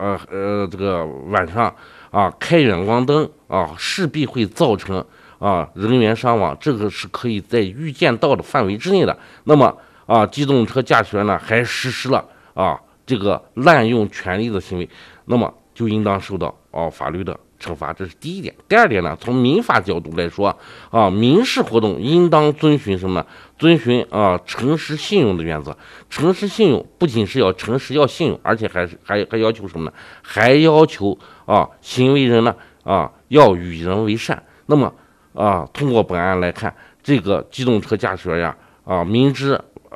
这个晚上开远光灯势必会造成人员伤亡，这个是可以在预见到的范围之内的。那么机动车驾驶员呢还实施了这个滥用权力的行为，那么就应当受到法律的惩罚，这是第一点。第二点呢，从民法角度来说民事活动应当遵循什么呢？遵循诚实信用的原则。诚实信用不仅是要诚实要信用，而且还要求什么呢？还要求行为人呢要与人为善。那么通过本案来看，这个机动车驾驶员呀明知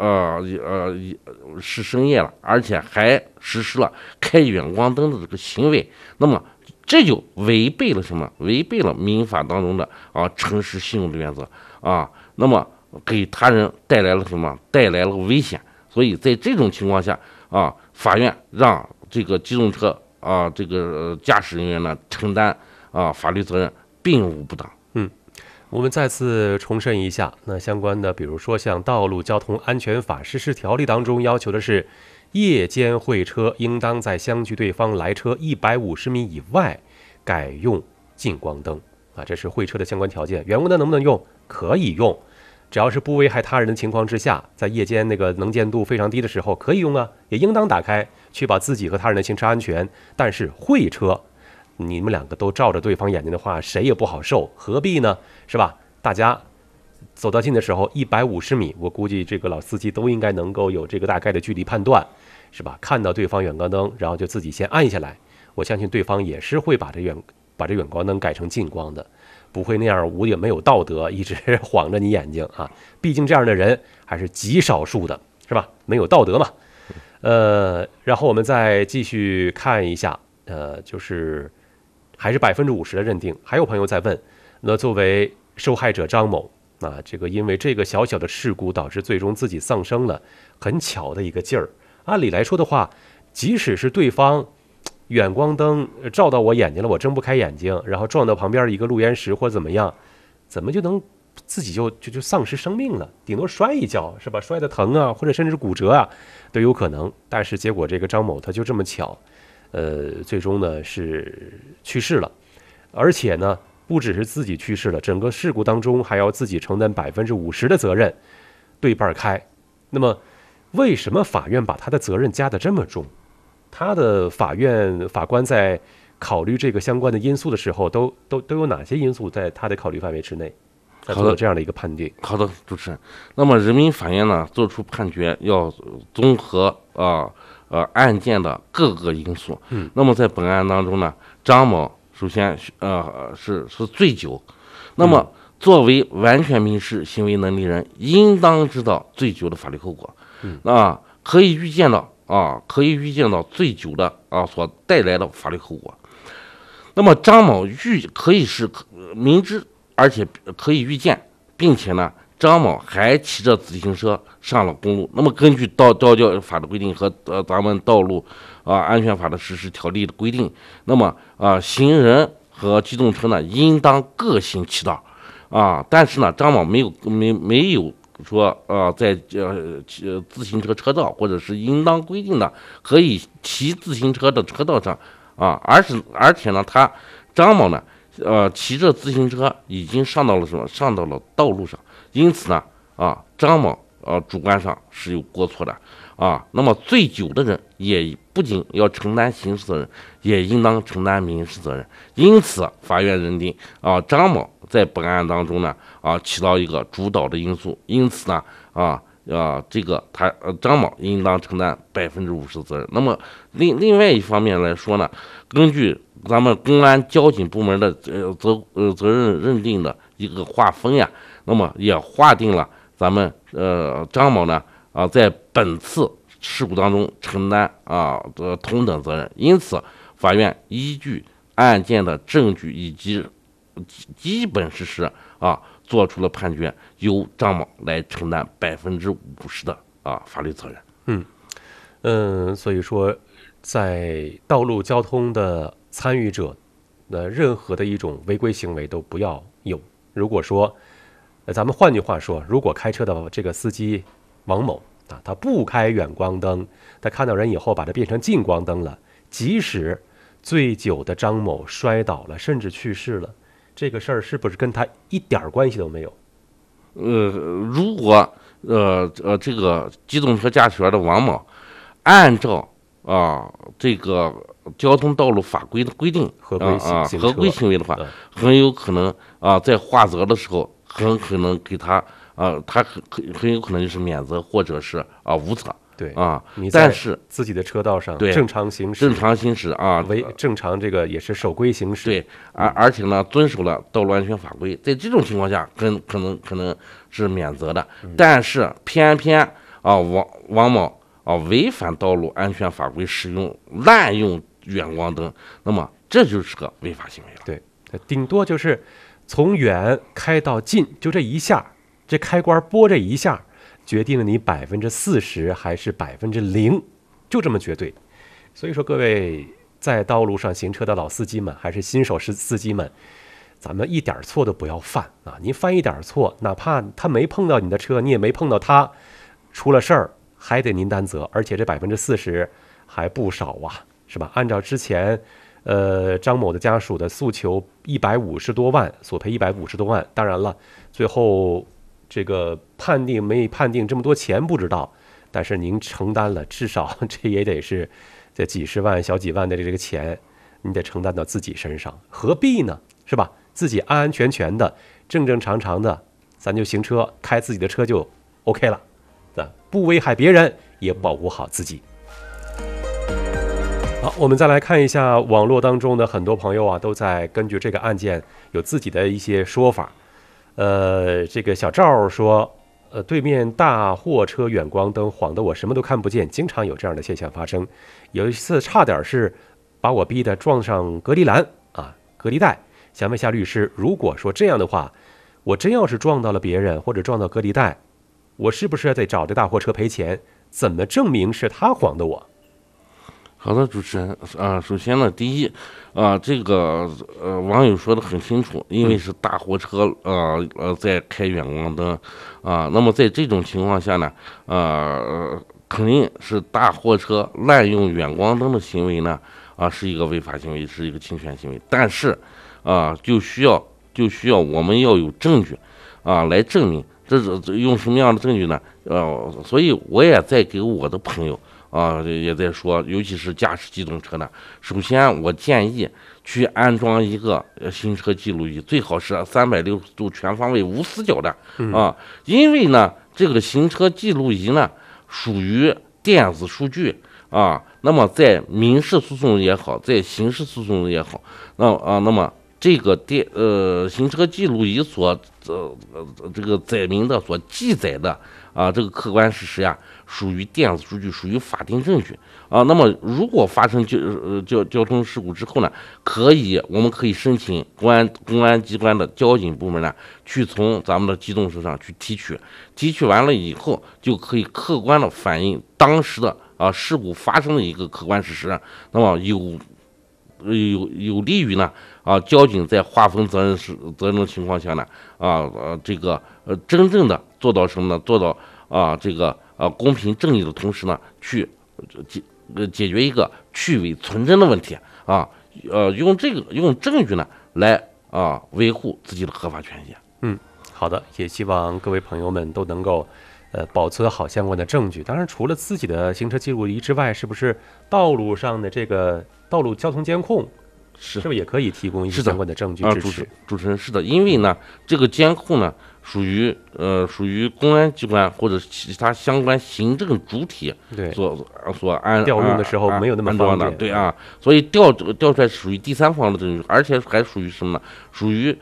是深夜了，而且还实施了开远光灯的这个行为，那么这就违背了什么？违背了民法当中的诚实信用的原则那么给他人带来了什么？带来了危险。所以在这种情况下法院让这个机动车这个驾驶人员呢承担法律责任，并无不当。 我们再次重申一下，那相关的比如说像《道路交通安全法实施条例》当中要求的是，夜间会车应当在相距对方来车150米以外改用近光灯这是会车的相关条件。远光灯能不能用？可以用，只要是不危害他人的情况之下，在夜间那个能见度非常低的时候可以用也应当打开，确保自己和他人的行车安全。但是会车你们两个都照着对方眼睛的话，谁也不好受，何必呢？是吧？大家走到近的时候150米，我估计这个老司机都应该能够有这个大概的距离判断，是吧？看到对方远光灯，然后就自己先按下来。我相信对方也是会把这远光灯改成近光的，不会那样没有道德，一直晃着你眼睛毕竟这样的人还是极少数的，是吧？没有道德嘛。然后我们再继续看一下，就是还是50%的认定。还有朋友在问，那作为受害者张某这个因为这个小小的事故导致最终自己丧生了，很巧的一个劲儿。按理来说的话，即使是对方远光灯照到我眼睛了，我睁不开眼睛，然后撞到旁边一个路沿石或怎么样，怎么就能自己就丧失生命了？顶多摔一跤是吧？摔得疼或者甚至骨折都有可能。但是结果这个张某他就这么巧，最终呢是去世了，而且呢不只是自己去世了，整个事故当中还要自己承担50%的责任，对半开。那么为什么法院把他的责任加得这么重？他的法官在考虑这个相关的因素的时候，都有哪些因素在他的考虑范围之内，在做这样的一个判定？ 好的，主持人。那么人民法院呢做出判决要综合案件的各个因素。那么在本案当中呢，张某首先是醉酒。那么作为完全民事行为能力人，应当知道醉酒的法律后果。可以预见到醉酒的所带来的法律后果。那么张某可以是明知，而且可以预见，并且呢，张某还骑着自行车上了公路。那么根据道交法的规定和咱们道路安全法的实施条例的规定，那么行人和机动车呢应当各行其道但是呢，张某没有说在自行车车道或者是应当规定的可以骑自行车的车道上而且呢，张某呢骑着自行车已经上到了道路上，因此呢张某主观上是有过错的那么醉酒的人也不仅要承担刑事责任，也应当承担民事责任。因此法院认定张某在本案当中呢起到一个主导的因素，因此呢这个张某应当承担50%的责任。那么另外一方面来说呢，根据咱们公安交警部门的责任认定的一个划分呀，那么也划定了咱们张某呢在本次事故当中承担同等责任。因此法院依据案件的证据以及基本事实做出了判决，由张某来承担50%的法律责任。 所以说在道路交通的参与者任何的一种违规行为都不要有。如果说咱们换句话说，如果开车的这个司机王某他不开远光灯，他看到人以后把它变成近光灯了， 即使醉酒的张某摔倒了，甚至去世了，这个事儿是不是跟他一点关系都没有？ 如果这个机动车驾驶员的王某按照这个交通道路法规的规定合规合规行为的话，很有可能在划责的时候，很可能给他他很有可能就是免责或者是无责。 对但是自己的车道上对正常行驶正常这个也是守规行驶。 对，而且呢遵守了道路安全法规，在这种情况下可能是免责的。但是偏偏王某违反道路安全法规，滥用远光灯，那么这就是个违法行为了。 对，顶多就是从远开到近，就这一下，这开关拨这一下，决定了你40%还是0%，就这么绝对。所以说，各位在道路上行车的老司机们，还是新手司机们，咱们一点错都不要犯啊！您犯一点错，哪怕他没碰到你的车，你也没碰到他，出了事儿还得您担责，而且这40%还不少啊，是吧？按照之前张某的家属的诉求，150多万，索赔150多万。当然了，最后这个判定没判定这么多钱不知道，但是您承担了，至少这也得是这几十万小几万的这个钱，你得承担到自己身上，何必呢？是吧？自己安安全全的、正正常常的，咱就行车开自己的车就 OK 了，不危害别人，也保护好自己。好，我们再来看一下网络当中的很多朋友都在根据这个案件有自己的一些说法。这个小赵说，对面大货车远光灯晃得我什么都看不见，经常有这样的现象发生。有一次差点是把我逼得撞上隔离栏隔离带。想问一下律师，如果说这样的话，我真要是撞到了别人或者撞到隔离带，我是不是得找这大货车赔钱？怎么证明是他晃的我？ 好的，主持人首先呢，第一这个网友说的很清楚，因为是大货车在开远光灯那么在这种情况下呢肯定是大货车滥用远光灯的行为呢是一个违法行为，是一个侵权行为。但是就需要我们要有证据来证明，这用什么样的证据呢？所以我也在给我的朋友也在说，尤其是驾驶机动车的，首先我建议去安装一个行车记录仪，最好是360度全方位无死角的因为呢这个行车记录仪呢属于电子数据那么在民事诉讼也好，在刑事诉讼也好，那么这个行车记录仪所这个载明的所记载的这个客观事实属于电子数据，属于法定证据那么如果发生交通事故之后呢，我们可以申请公安机关的交警部门呢，去从咱们的机动车上去提取完了以后，就可以客观的反映当时的事故发生的一个客观事实，那么有利于呢交警在划分责任的情况下呢这个真正的做到什么呢？做到这个公平正义的同时呢，去解决一个去伪存真的问题用证据呢来维护自己的合法权益。 好的，也希望各位朋友们都能够保存好相关的证据。当然，除了自己的行车记录仪之外，是不是道路上的这个道路交通监控是不是也可以提供一些相关的证据支持？ 主持人，是的，因为呢这个监控呢属于公安机关或者其他相关行政主体所调用的时候没有那么方便， 对所以调出来属于第三方的证据，而且还属于什么呢？属于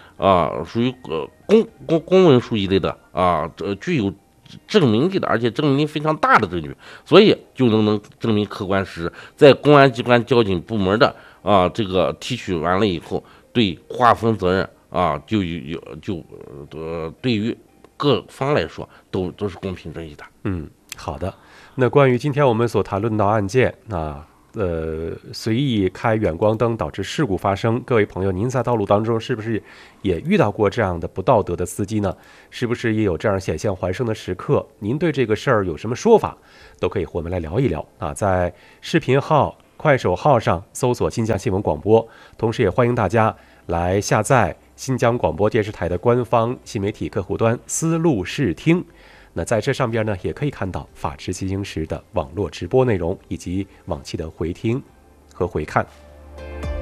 公文书一类的具有证明力的，而且证明力非常大的证据，所以就能证明客观事实。在公安机关交警部门的这个提取完了以后，对划分责任对于各方来说都是公平正义的。 好的。那关于今天我们所谈论到案件随意开远光灯导致事故发生，各位朋友，您在道路当中是不是也遇到过这样的不道德的司机呢？是不是也有这样险象环生的时刻？您对这个事儿有什么说法，都可以和我们来聊一聊在视频号快手号上搜索新疆新闻广播，同时也欢迎大家来下载新疆广播电视台的官方新媒体客户端思路视听。那在这上边呢，也可以看到法治进行时的网络直播内容以及往期的回听和回看。